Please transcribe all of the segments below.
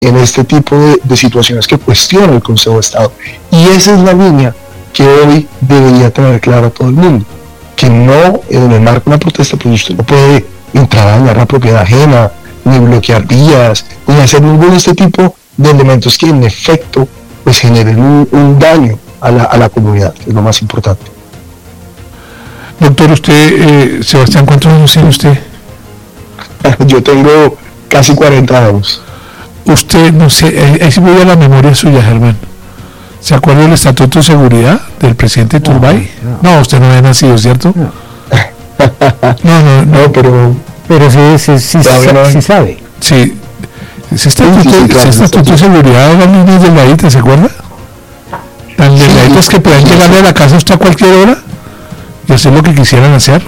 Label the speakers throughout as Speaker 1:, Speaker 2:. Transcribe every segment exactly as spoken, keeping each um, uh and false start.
Speaker 1: en este tipo de, de situaciones que cuestiona el Consejo de Estado. Y esa es la línea que hoy debería tener clara todo el mundo, que no, en el marco de una protesta, pues usted no puede entrar a dañar la propiedad ajena, ni bloquear vías, ni hacer ninguno de este tipo de elementos que en efecto pues generen un, un daño a la, a la comunidad, que es lo más importante.
Speaker 2: Doctor, usted, eh, Sebastián, ¿cuántos años tiene usted?
Speaker 1: Yo tengo casi cuarenta años.
Speaker 2: Usted, no sé, ahí sí voy a la memoria suya, Germán. ¿Se acuerda del Estatuto de Seguridad del presidente Turbay? No, no. no usted no había nacido, ¿cierto?
Speaker 1: No,
Speaker 2: no, no, no,
Speaker 1: no pero,
Speaker 3: pero sí, sí, sí, sí,
Speaker 1: no,
Speaker 3: sí sabe.
Speaker 2: Sí, ese Estatuto, sí, sí, claro, ese estatuto de Seguridad eran líneas delgaditas, ¿se acuerda? Tan delgaditas sí, que podían sí, llegarle sí. a la casa hasta cualquier hora y hacer lo que quisieran hacer.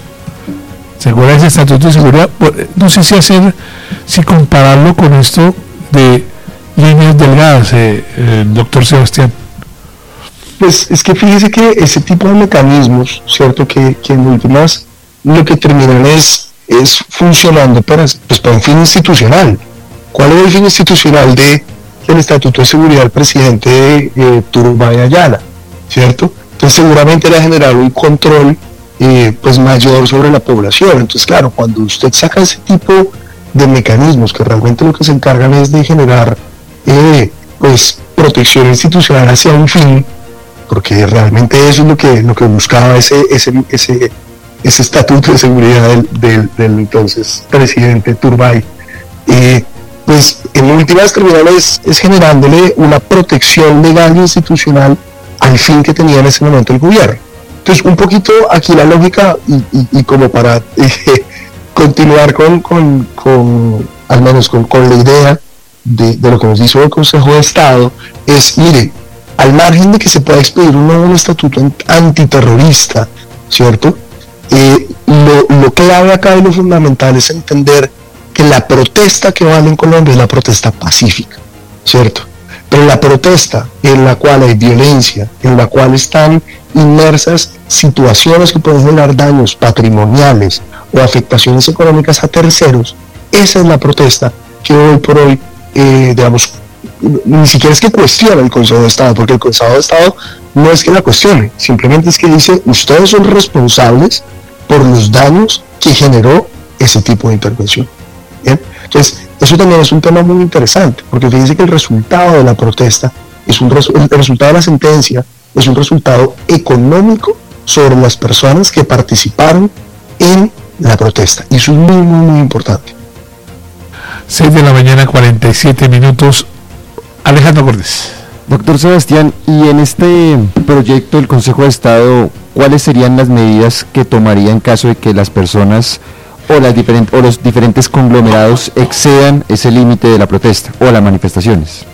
Speaker 2: ¿Se acuerda de ese Estatuto de Seguridad? No sé si hacer, si compararlo con esto de líneas delgadas, eh, eh, doctor Sebastián.
Speaker 1: Pues es que fíjese que ese tipo de mecanismos, cierto, que, que en últimas lo que terminan es, es funcionando para, pues para un fin institucional. ¿Cuál es el fin institucional de el Estatuto de Seguridad del presidente eh, Turbay Ayala? ¿Cierto? Entonces seguramente era generar un control eh, pues mayor sobre la población. Entonces claro, cuando usted saca ese tipo de mecanismos que realmente lo que se encargan es de generar eh, pues protección institucional hacia un fin, porque realmente eso es lo que lo que buscaba ese ese ese, ese estatuto de seguridad del, del, del entonces presidente Turbay, eh, pues en últimas terminales es generándole una protección legal e institucional al fin que tenía en ese momento el gobierno. Entonces un poquito aquí la lógica y, y, y como para eh, continuar con, con, con al menos con, con la idea de, de lo que nos hizo el Consejo de Estado es, mire, al margen de que se pueda expedir un nuevo estatuto antiterrorista, ¿cierto? Eh, lo, lo clave acá y lo fundamental es entender que la protesta que vale en Colombia es la protesta pacífica, ¿cierto? Pero la protesta en la cual hay violencia, en la cual están inmersas situaciones que pueden generar daños patrimoniales o afectaciones económicas a terceros, esa es la protesta que hoy por hoy, eh, digamos, ni siquiera es que cuestiona el Consejo de Estado, porque el Consejo de Estado no es que la cuestione, simplemente es que dice, ustedes son responsables por los daños que generó ese tipo de intervención. ¿Bien? Entonces, eso también es un tema muy interesante, porque fíjense que el resultado de la protesta, es un resu- el resultado de la sentencia, es un resultado económico sobre las personas que participaron en la protesta, y eso es muy, muy, muy importante.
Speaker 2: seis de la mañana, cuarenta y siete minutos. Alejandro Cortés.
Speaker 4: Doctor Sebastián, y en este proyecto del Consejo de Estado, ¿cuáles serían las medidas que tomaría en caso de que las personas o, las diferentes, o los diferentes conglomerados excedan ese límite de la protesta o las manifestaciones?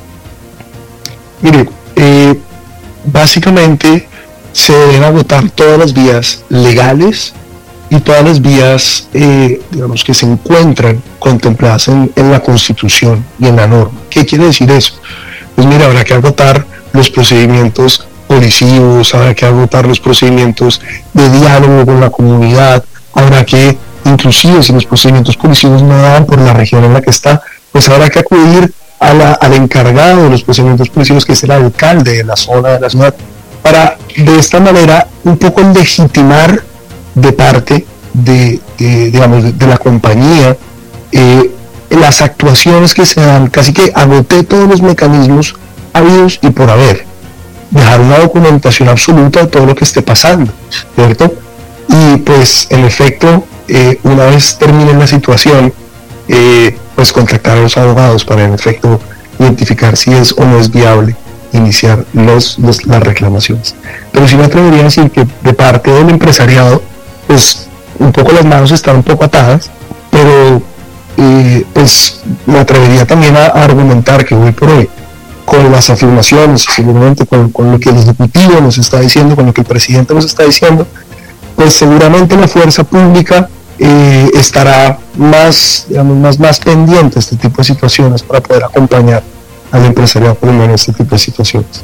Speaker 1: Mire, eh, básicamente se deben agotar todas las vías legales y todas las vías, eh, digamos, que se encuentran contempladas en, en la Constitución y en la norma. ¿Qué quiere decir eso? Pues mira, habrá que agotar los procedimientos policivos, habrá que agotar los procedimientos de diálogo con la comunidad, habrá que, inclusive si los procedimientos policivos no dan por la región en la que está, pues habrá que acudir a la, al encargado de los procedimientos policivos, que es el alcalde de la zona de la ciudad, para de esta manera un poco legitimar de parte de, de digamos, de, de la compañía eh, las actuaciones que se dan. Casi que agoté todos los mecanismos habidos y por haber, dejar una documentación absoluta de todo lo que esté pasando, ¿cierto? Y pues en efecto, eh, una vez termine la situación, eh, pues contactar a los abogados para en efecto identificar si es o no es viable iniciar los, los, las reclamaciones. Pero sí me atrevería a decir que de parte del empresariado, pues un poco las manos están un poco atadas, pero eh, pues me atrevería también a, a argumentar que hoy por hoy, con las afirmaciones, seguramente con, con lo que el Ejecutivo nos está diciendo, con lo que el presidente nos está diciendo, pues seguramente la fuerza pública eh, estará más, digamos, más, más pendiente de este tipo de situaciones para poder acompañar al empresariado por lo menos en este tipo de situaciones.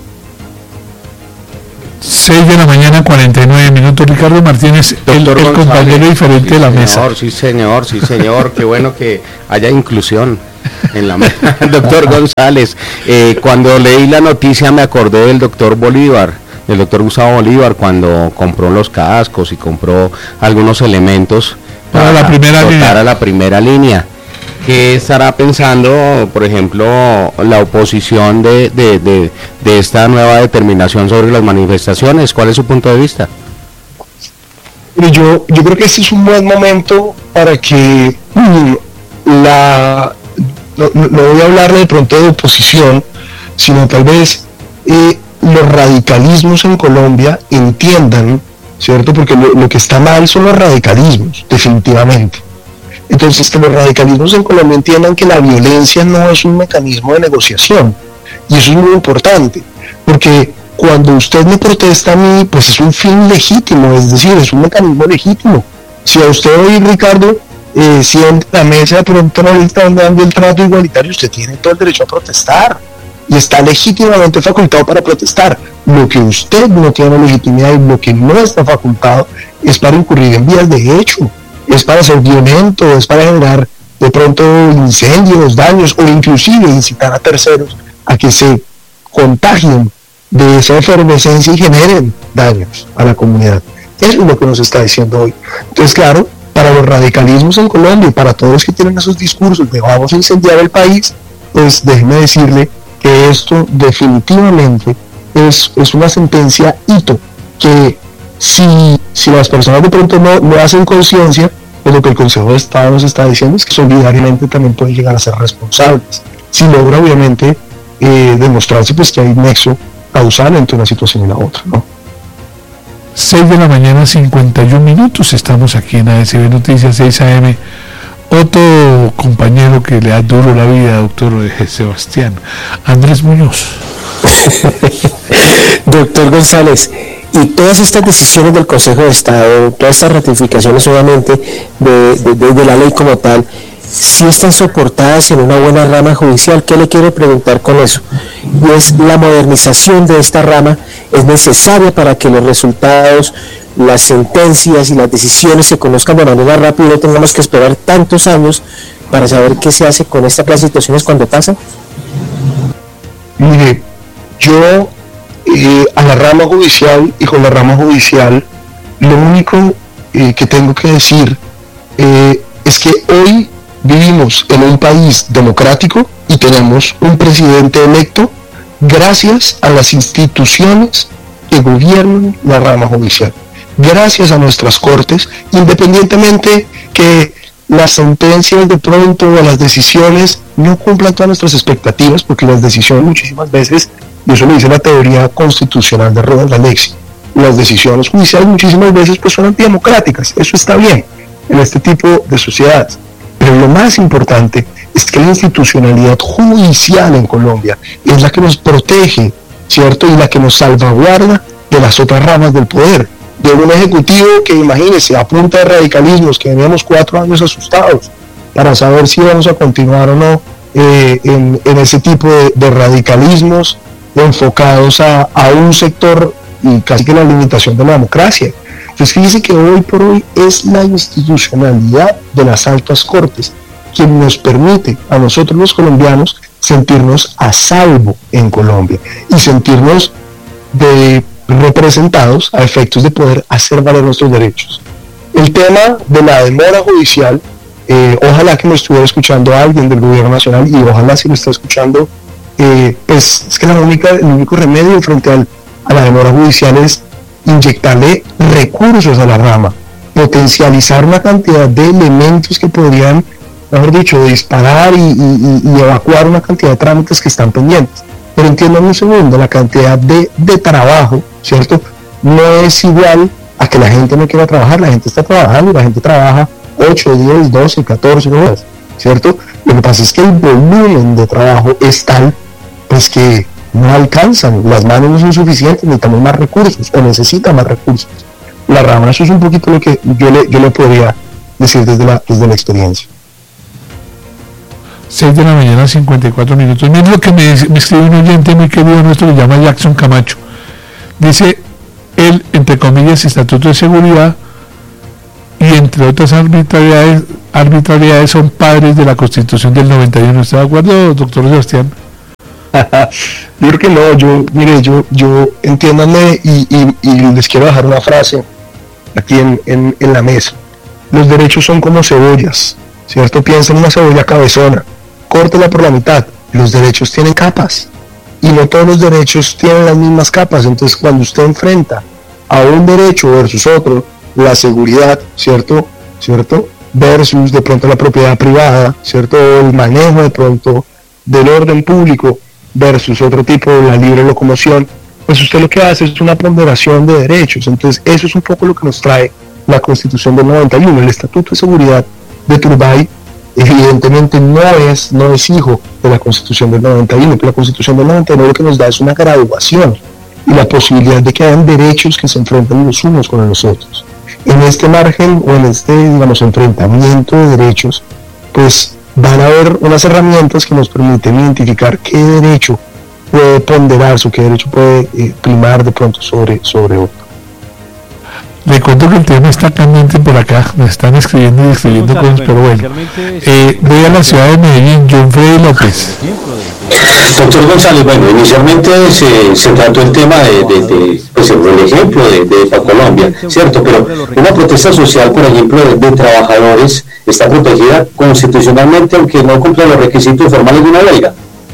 Speaker 2: seis de la mañana, cuarenta y nueve minutos. Ricardo Martínez, el, el compañero diferente
Speaker 5: sí,
Speaker 2: de la
Speaker 5: señor,
Speaker 2: mesa.
Speaker 5: Sí, señor, sí, señor, qué bueno que haya inclusión.
Speaker 3: En la doctor González, eh, cuando leí la noticia me acordé del doctor Bolívar, del doctor Gustavo Bolívar, cuando compró los cascos y compró algunos elementos
Speaker 2: para, para la primera línea.
Speaker 3: a la primera línea. ¿Qué estará pensando, por ejemplo, la oposición de, de, de, de esta nueva determinación sobre las manifestaciones? ¿Cuál es su punto de vista?
Speaker 1: Yo, yo creo que este es un buen momento para que mm, la no, no voy a hablar de pronto de oposición, sino tal vez eh, los radicalismos en Colombia entiendan, ¿cierto? Porque lo, lo que está mal son los radicalismos, definitivamente. Entonces, que los radicalismos en Colombia entiendan que la violencia no es un mecanismo de negociación. Y eso es muy importante, porque cuando usted me protesta a mí, pues es un fin legítimo, es decir, es un mecanismo legítimo. Si a usted hoy, Ricardo, eh, siente la mesa, de pronto no le están dando el trato igualitario, usted tiene todo el derecho a protestar. Y está legítimamente facultado para protestar. Lo que usted no tiene legitimidad y lo que no está facultado es para incurrir en vías de hecho. Es para ser violento, es para generar de pronto incendios, daños o inclusive incitar a terceros a que se contagien de esa efervescencia y generen daños a la comunidad. Eso es lo que nos está diciendo hoy. Entonces, claro, para los radicalismos en Colombia y para todos los que tienen esos discursos de vamos a incendiar el país, pues déjeme decirle que esto definitivamente es, es una sentencia hito que si, si las personas de pronto no, no hacen conciencia, pues lo que el Consejo de Estado nos está diciendo es que solidariamente también pueden llegar a ser responsables, si logra obviamente eh, demostrarse pues que hay un nexo causal entre una situación y la otra, ¿no?
Speaker 2: seis de la mañana, cincuenta y un minutos, estamos aquí en A S B Noticias seis A M. Otro compañero que le da duro la vida, doctor Sebastián, Andrés Muñoz.
Speaker 5: Doctor González, y todas estas decisiones del Consejo de Estado, todas estas ratificaciones obviamente de, de, de, de la ley como tal, si están soportadas en una buena rama judicial. ¿Qué le quiero preguntar con eso? Y es la modernización de esta rama es necesaria para que los resultados, las sentencias y las decisiones se conozcan de manera rápida y no tengamos que esperar tantos años para saber qué se hace con esta clase de situaciones cuando pasan.
Speaker 1: Mire, yo eh, a la rama judicial y con la rama judicial, lo único eh, que tengo que decir eh, es que hoy vivimos en un país democrático y tenemos un presidente electo gracias a las instituciones que gobiernan la rama judicial, gracias a nuestras cortes, independientemente que las sentencias de pronto o las decisiones no cumplan todas nuestras expectativas, porque las decisiones muchísimas veces, y eso lo dice la teoría constitucional de Rodas Alexi, las decisiones judiciales muchísimas veces pues son antidemocráticas, eso está bien en este tipo de sociedades. Pero lo más importante es que la institucionalidad judicial en Colombia es la que nos protege, ¿cierto? Y la que nos salvaguarda de las otras ramas del poder. De un ejecutivo que, imagínense, a punta de radicalismos, que veníamos cuatro años asustados para saber si vamos a continuar o no eh, en, en ese tipo de, de radicalismos enfocados a, a un sector y casi que la limitación de la democracia. Entonces fíjense que hoy por hoy es la institucionalidad de las altas cortes quien nos permite a nosotros los colombianos sentirnos a salvo en Colombia y sentirnos de representados a efectos de poder hacer valer nuestros derechos. El tema de la demora judicial, eh, ojalá que me estuviera escuchando alguien del gobierno nacional y ojalá si lo está escuchando, eh, pues es que la única, el único remedio frente al, a la demora judicial es inyectarle recursos a la rama, potencializar una cantidad de elementos que podrían, mejor dicho, disparar y, y, y evacuar una cantidad de trámites que están pendientes. Pero entiendan un segundo, la cantidad de, de trabajo, ¿cierto? No es igual a que la gente no quiera trabajar, la gente está trabajando y la gente trabaja ocho, diez, doce, catorce horas, ¿cierto? Lo que pasa es que el volumen de trabajo es tal, pues que no alcanzan, las manos no son suficientes, necesitamos más recursos, o necesitan más recursos. La rama, eso es un poquito lo que yo le, yo le podría decir desde la, desde la experiencia.
Speaker 2: seis de la mañana, cincuenta y cuatro minutos. Miren lo que me, me escribe un oyente muy querido nuestro que se llama Jackson Camacho. Dice, él, entre comillas, Estatuto de Seguridad, y entre otras arbitrariedades, arbitrariedades son padres de la Constitución del noventa y uno. ¿Está de acuerdo, doctor Sebastián?
Speaker 1: Yo creo que no, yo, mire, yo, yo entiéndanme y, y, y les quiero dejar una frase aquí en, en, en la mesa. Los derechos son como cebollas, ¿cierto? Piensa en una cebolla cabezona, córtela por la mitad. Los derechos tienen capas y no todos los derechos tienen las mismas capas. Entonces, cuando usted enfrenta a un derecho versus otro, la seguridad, ¿cierto? ¿Cierto? Versus de pronto la propiedad privada, ¿cierto? El manejo de pronto del orden público versus otro tipo de la libre locomoción, pues usted lo que hace es una ponderación de derechos. Entonces eso es un poco lo que nos trae la Constitución del noventa y uno. El Estatuto de Seguridad de Turbay evidentemente no es, no es hijo de la Constitución del noventa y uno, pero la Constitución del noventa y uno lo que nos da es una graduación y la posibilidad de que hayan derechos que se enfrenten los unos con los otros. En este margen o en este, digamos, enfrentamiento de derechos, pues van a haber unas herramientas que nos permiten identificar qué derecho puede ponderarse o qué derecho puede eh, primar de pronto sobre, sobre otro.
Speaker 2: Le cuento que el tema está caliente por acá, me están escribiendo y escribiendo sí, cosas, pero bueno. Eh, voy a la ciudad de Medellín, John Freddy López.
Speaker 6: Doctor González, bueno, inicialmente se, se trató el tema de, de, de pues el ejemplo de, de Colombia, ¿cierto? Pero una protesta social, por ejemplo, de, de trabajadores está protegida constitucionalmente, aunque no cumple los requisitos formales de una huelga.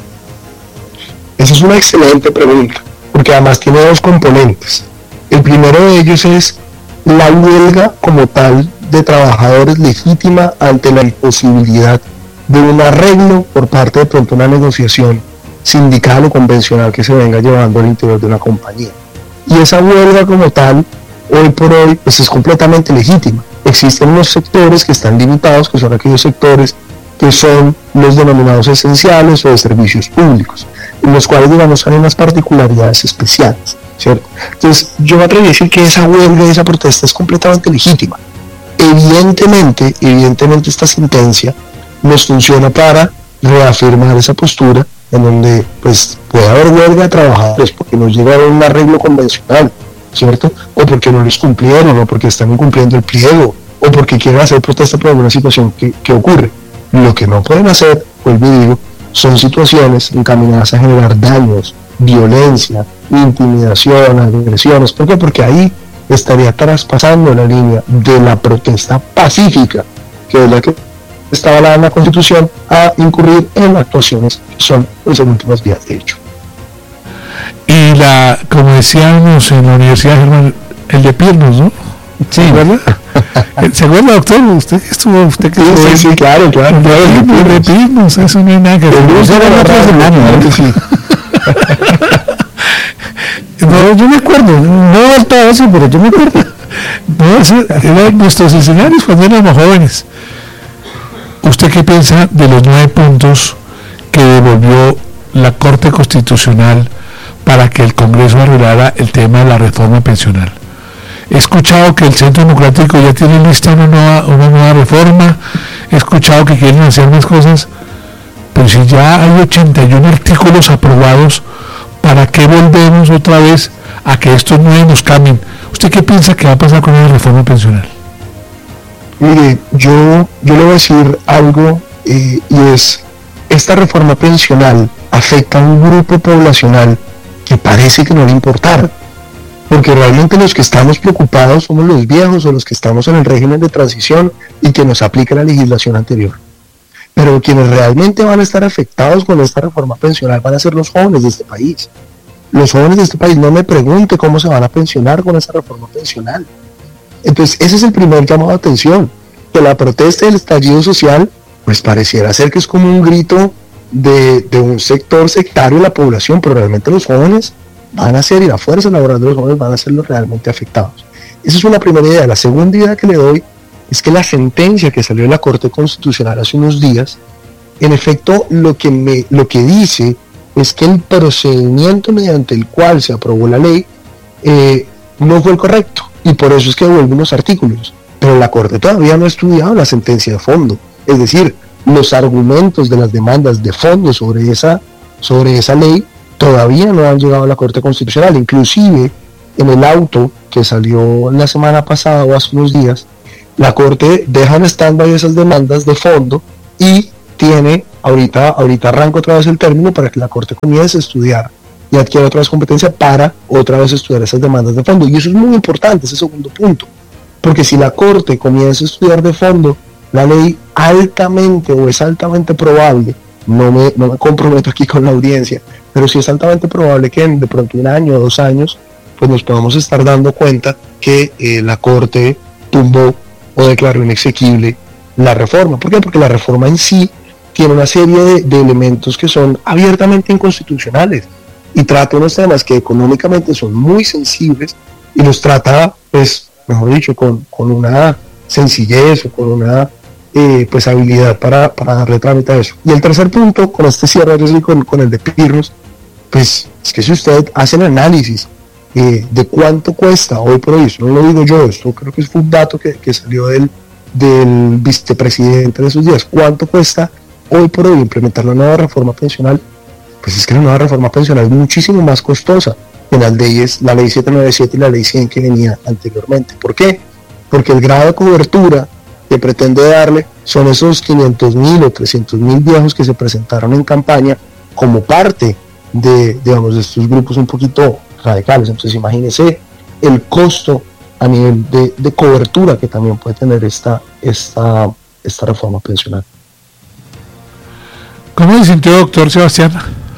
Speaker 1: Esa es una excelente pregunta, porque además tiene dos componentes. El primero de ellos es la huelga como tal de trabajadores legítima ante la imposibilidad de un arreglo por parte de pronto una negociación sindical o convencional que se venga llevando al interior de una compañía. Y esa huelga como tal, hoy por hoy, pues es completamente legítima. Existen unos sectores que están limitados, que son aquellos sectores que son los denominados esenciales o de servicios públicos, en los cuales, digamos, hay unas particularidades especiales, ¿cierto? Entonces, yo me atreví a decir que esa huelga y esa protesta es completamente legítima. Evidentemente, evidentemente esta sentencia nos funciona para reafirmar esa postura en donde pues puede haber huelga de trabajadores porque no llegaron a un arreglo convencional, ¿cierto? O porque no los cumplieron, o porque están incumpliendo el pliego, o porque quieren hacer protesta por alguna situación que, que ocurre. Lo que no pueden hacer, vuelvo y digo, son situaciones encaminadas a generar daños, violencia, intimidación, agresiones. ¿Por qué? Porque ahí estaría traspasando la línea de la protesta pacífica, que es la que está avalada en la Constitución, a incurrir en actuaciones que son las últimas vías de hecho.
Speaker 2: Y la, como decíamos en la Universidad Germán, el de Piernos, ¿no? Sí, ¿verdad? ¿Se acuerda, doctor? Usted que estuvo, usted que
Speaker 1: sí,
Speaker 2: estuvo
Speaker 1: sí, sí, claro, claro.
Speaker 2: El de, de Piernos, eso no hay nada que ver.
Speaker 5: No, yo me acuerdo, no he vuelto a eso, pero yo me acuerdo.
Speaker 2: No, sí, eran nuestros escenarios cuando éramos jóvenes. ¿Usted qué piensa de los nueve puntos que devolvió la Corte Constitucional para que el Congreso arreglara el tema de la reforma pensional? He escuchado que el Centro Democrático ya tiene lista una nueva, una nueva reforma, he escuchado que quieren hacer más cosas, pero si ya hay ochenta y uno artículos aprobados, ¿para qué volvemos otra vez a que estos nueve nos cambien? ¿Usted qué piensa que va a pasar con la reforma pensional?
Speaker 1: Mire, yo, yo le voy a decir algo eh, y es, esta reforma pensional afecta a un grupo poblacional que parece que no le importara, porque realmente los que estamos preocupados somos los viejos o los que estamos en el régimen de transición y que nos aplica la legislación anterior. Pero quienes realmente van a estar afectados con esta reforma pensional van a ser los jóvenes de este país. Los jóvenes de este país, no me pregunte cómo se van a pensionar con esta reforma pensional. Entonces, ese es el primer llamado de atención, que la protesta del estallido social, pues pareciera ser que es como un grito de, de un sector sectario de la población, pero realmente los jóvenes van a ser, y la fuerza laboral de los jóvenes van a ser los realmente afectados. Esa es una primera idea. La segunda idea que le doy es que la sentencia que salió de la Corte Constitucional hace unos días, en efecto, lo que, me, lo que dice es que el procedimiento mediante el cual se aprobó la ley eh, no fue el correcto, y por eso es que devuelve unos artículos. Pero la Corte todavía no ha estudiado la sentencia de fondo, es decir, los argumentos de las demandas de fondo sobre esa, sobre esa ley todavía no han llegado a la Corte Constitucional. Inclusive en el auto que salió la semana pasada o hace unos días, la Corte deja en stand-by esas demandas de fondo y tiene, ahorita, ahorita arranca otra vez el término para que la Corte comience a estudiar y adquiera otra vez competencia para otra vez estudiar esas demandas de fondo. Y eso es muy importante, ese segundo punto, porque si la Corte comienza a estudiar de fondo la ley, altamente o es altamente probable, no me, no me comprometo aquí con la audiencia, pero sí es altamente probable que en de pronto un año o dos años pues nos podamos estar dando cuenta que eh, la Corte tumbó o declaró inexequible la reforma. ¿Por qué? Porque la reforma en sí tiene una serie de, de elementos que son abiertamente inconstitucionales y trata unos temas que económicamente son muy sensibles y los trata, pues, mejor dicho, con, con una sencillez o con una eh, pues habilidad para, para darle trámite a eso. Y el tercer punto, con este cierre y con, con el de Pirros, pues es que si usted hace el análisis eh, de cuánto cuesta hoy por hoy, eso no lo digo yo, esto creo que fue un dato que, que salió del, del vicepresidente de esos días, cuánto cuesta hoy por hoy implementar la nueva reforma pensional, pues es que la nueva reforma pensional es muchísimo más costosa que las leyes, la ley setecientos noventa y siete y la ley cien que venía anteriormente. ¿Por qué? Porque el grado de cobertura que pretende darle son esos quinientos mil o trescientos mil viejos que se presentaron en campaña como parte de, digamos, de estos grupos un poquito radicales. Entonces imagínense el costo a nivel de, de cobertura que también puede tener esta, esta, esta reforma pensional.
Speaker 2: ¿Cómo se sintió, doctor Sebastián?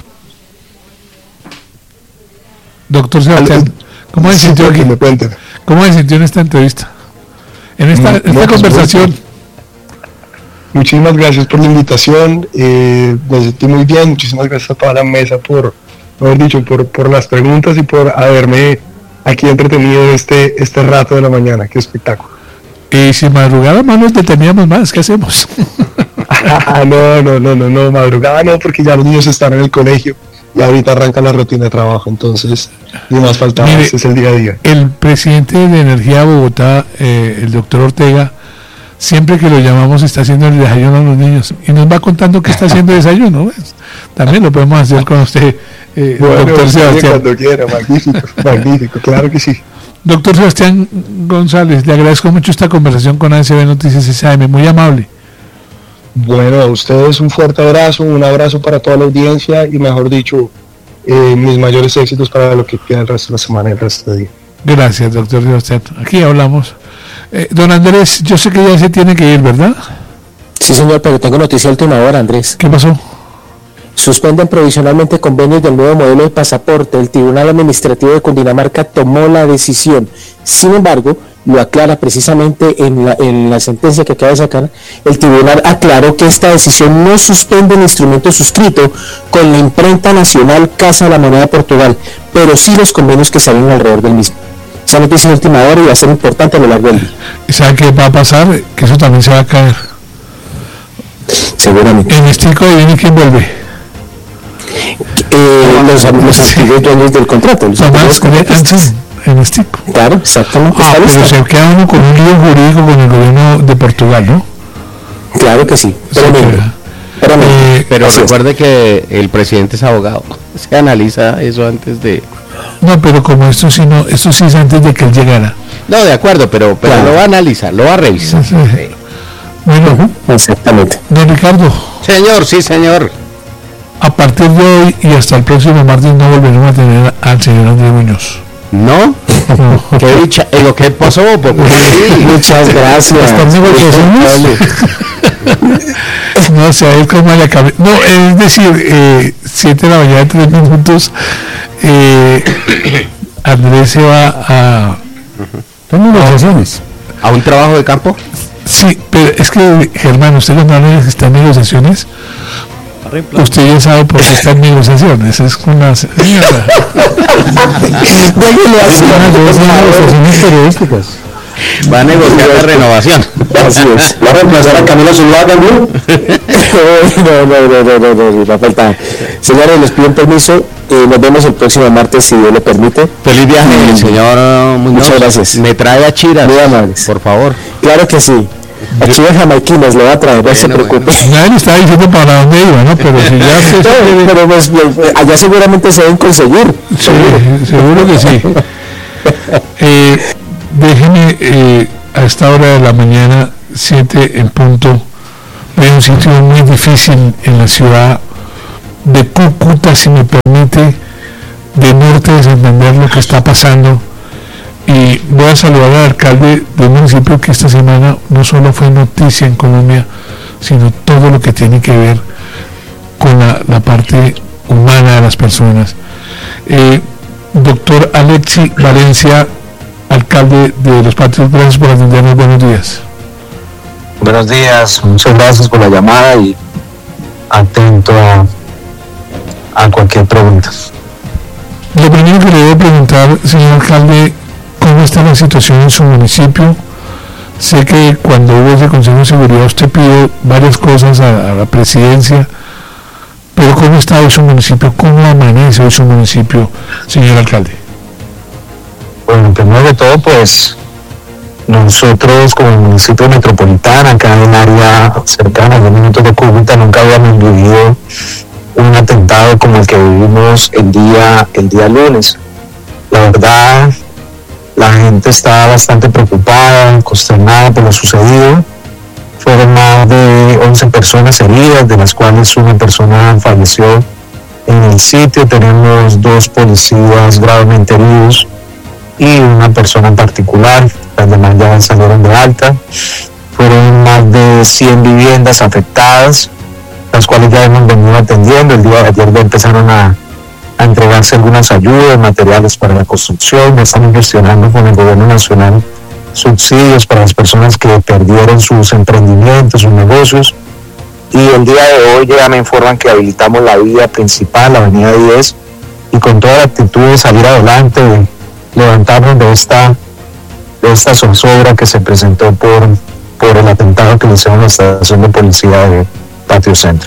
Speaker 2: Doctor Sebastián, ¿cómo se sintió aquí? ¿Cómo se sintió en esta entrevista? En esta, no, esta no, conversación.
Speaker 1: Pues, muchísimas gracias por la invitación, eh, me sentí muy bien, muchísimas gracias a toda la mesa por, haber dicho, por, por las preguntas y por haberme aquí entretenido este, este rato de la mañana. Qué espectáculo.
Speaker 2: Y si madrugada más nos deteníamos más, ¿qué hacemos?
Speaker 1: no, no, no, no, no, madrugada no, porque ya los niños están en el colegio y ahorita arranca la rutina de trabajo, entonces ni más faltaba. Mire, ese es el día a día.
Speaker 2: El presidente de Energía de Bogotá, eh, el doctor Ortega, siempre que lo llamamos está haciendo el desayuno a los niños y nos va contando que está haciendo el desayuno. ¿Ves? También lo podemos hacer con usted, eh,
Speaker 1: bueno, doctor Sebastián. Cuando quiera, magnífico, magnífico, claro que sí.
Speaker 2: Doctor Sebastián González, le agradezco mucho esta conversación con A S B Noticias S A M, muy amable.
Speaker 1: Bueno, a ustedes un fuerte abrazo, un abrazo para toda la audiencia y mejor dicho, eh, mis mayores éxitos para lo que queda el resto de la semana y el resto del día.
Speaker 2: Gracias, doctor Sebastián. Aquí hablamos. Eh, don Andrés, yo sé que ya se tiene que ir, ¿verdad?
Speaker 5: Sí, señor, pero tengo noticia de última hora, Andrés.
Speaker 2: ¿Qué pasó?
Speaker 5: Suspenden provisionalmente convenios del nuevo modelo de pasaporte. El Tribunal Administrativo de Cundinamarca tomó la decisión. Sin embargo, lo aclara precisamente en la, en la sentencia que acaba de sacar. El tribunal aclaró que esta decisión no suspende el instrumento suscrito con la imprenta nacional Casa de la Moneda de Portugal, pero sí los convenios que salen alrededor del mismo. Esa noticia de última hora y va a ser importante a lo largo del día.
Speaker 2: ¿Sabe qué va a pasar? Que eso también se va a caer.
Speaker 5: Seguramente.
Speaker 2: En Estico adivinen quién vuelve.
Speaker 5: Eh, los, los antiguos dueños del contrato. Los
Speaker 2: Tomás en Estico.
Speaker 5: Claro, exactamente.
Speaker 2: Ah, pero listo. Se queda uno con un lío jurídico con el gobierno de Portugal, ¿no?
Speaker 5: Claro que sí. Pero, sí,
Speaker 3: pero, pero, eh, pero recuerde es. que el presidente es abogado. Se analiza eso antes de...
Speaker 2: No, pero como esto sí no, esto sí es antes de que él llegara.
Speaker 3: No, de acuerdo, pero, pero claro. Lo va a analizar, lo va a revisar. Sí, sí.
Speaker 2: Bueno,
Speaker 5: uh-huh. Exactamente.
Speaker 2: Don Ricardo.
Speaker 3: Señor, sí, señor.
Speaker 2: A partir de hoy y hasta el próximo martes no volveremos a tener al señor Andrés Muñoz.
Speaker 3: ¿No? no. ¿Qué dicha? ¿Lo que pasó?
Speaker 5: Sí, muchas gracias.
Speaker 2: ¿Están negociaciones? No sé, es como la cabeza. No, es decir, eh, siete de la mañana, tres minutos. Eh, Andrés se va a.
Speaker 4: ¿Son negociaciones?
Speaker 3: ¿A un trabajo de campo?
Speaker 2: Sí, pero es que, Germán, usted cuando habla de que está en negociaciones, usted ya sabe por qué está en negociaciones. Es una mierda.
Speaker 4: Negociaciones periodísticas.
Speaker 3: Va a negociar la renovación.
Speaker 5: Así es. ¿Va a reemplazar a Camilo Zuluaga, no? No, no, no, no, no, no, no falta. Señores, les pido un permiso. Eh, nos vemos el próximo martes, si Dios lo permite.
Speaker 3: Feliz viaje, señor Muñoz.
Speaker 5: Muchas gracias.
Speaker 3: Me trae a Chiras,
Speaker 5: muy amables,
Speaker 3: por favor.
Speaker 5: Claro que sí. A Chivas jamaiquinas le va a traer, no bueno, se preocupe.
Speaker 2: Bueno. Nadie le estaba diciendo para dónde iba, ¿no? Pero si ya se...
Speaker 5: no, pero pues, allá seguramente se deben conseguir.
Speaker 2: Sí, seguro que sí. eh, déjeme, eh, a esta hora de la mañana, siete en punto, voy a un sitio muy difícil en la ciudad de Cúcuta, si me permite, de norte de Santander, lo que está pasando. Y voy a saludar al alcalde del municipio que esta semana no solo fue noticia en Colombia, sino todo lo que tiene que ver con la, la parte humana de las personas. Eh, doctor Alexi Valencia, alcalde de Los Patios, gracias por atendernos, buenos días.
Speaker 7: Buenos días, muchas gracias por la llamada y atento a, a cualquier pregunta.
Speaker 2: Lo primero que le debo preguntar, señor alcalde, ¿cómo está la situación en su municipio? Sé que cuando hubo ese Consejo de Seguridad usted pidió varias cosas a, a la presidencia, pero ¿cómo está hoy su municipio? ¿Cómo amanece hoy su municipio, señor alcalde?
Speaker 7: Bueno, primero de todo, pues nosotros como municipio metropolitano, acá en el área cercana a dos minutos de Cúcuta, nunca habíamos vivido un atentado como el que vivimos el día, el día lunes. La verdad, la gente está bastante preocupada, consternada por lo sucedido. Fueron más de once personas heridas, de las cuales una persona falleció en el sitio. Tenemos dos policías gravemente heridos y una persona en particular. Las demás ya salieron de alta. Fueron más de cien viviendas afectadas, las cuales ya hemos venido atendiendo. El día de ayer ya empezaron a, a entregarse algunas ayudas, materiales para la construcción. Ya estamos gestionando con el gobierno nacional subsidios para las personas que perdieron sus emprendimientos, sus negocios. Y el día de hoy ya me informan que habilitamos la vía principal, la avenida diez, y con toda la actitud de salir adelante, de levantarnos de esta, de esta zozobra que se presentó por, por el atentado que le hicieron a la estación de policía de Patio Centro.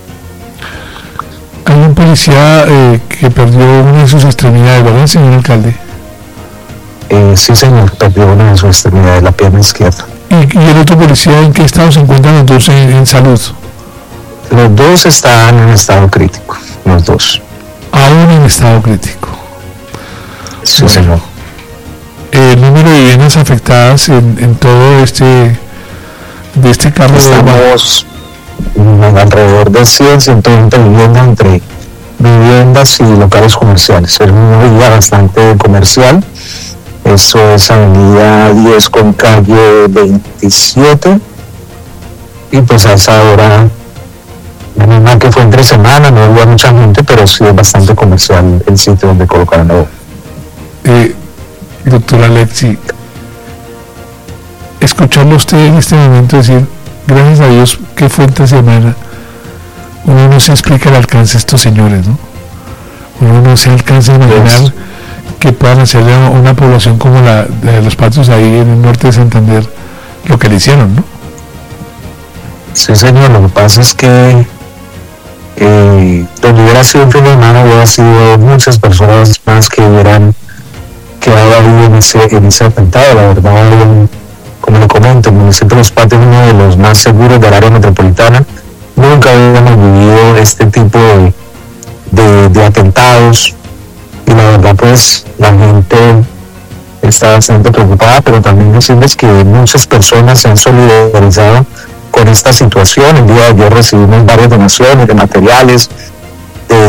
Speaker 2: Hay un policía eh, que perdió una de sus extremidades, ¿verdad, señor alcalde?
Speaker 7: Eh, sí, señor, perdió una de sus extremidades, la pierna izquierda.
Speaker 2: ¿Y, y el otro policía en qué estado se encuentran los dos en, en salud?
Speaker 7: Los dos están en estado crítico, los dos.
Speaker 2: Aún en estado crítico.
Speaker 7: Sí,
Speaker 2: bueno,
Speaker 7: señor.
Speaker 2: El número de viviendas afectadas en, en todo este, de este carro
Speaker 7: Estamos de alrededor de cien, ciento veinte viviendas entre viviendas y locales comerciales. Es una vía bastante comercial. Eso es avenida diez con calle veintisiete. Y pues a esa hora, menos que fue entre semana, no había mucha gente, pero sí es bastante comercial el sitio donde colocaron la obra.
Speaker 2: Eh, doctor Alexi, escucharlo usted en este momento decir, gracias a Dios que fue esta semana, uno no se explica el alcance de estos señores, ¿no? Uno no se alcanza a imaginar yes. que puedan hacerle a una población como la de Los Patios ahí en el norte de Santander lo que le hicieron, ¿no?
Speaker 7: Sí, señor, lo que pasa es que eh, donde hubiera sido un fin de semana hubiera sido muchas personas más que hubieran quedado ahí en ese, en ese atentado. La verdad, como le comento, el municipio de Los Patios es uno de los más seguros del área metropolitana. Nunca habíamos vivido este tipo de, de, de atentados y la verdad pues la gente está bastante preocupada, pero también decirles que muchas personas se han solidarizado con esta situación. El día de ayer recibimos varias donaciones de materiales,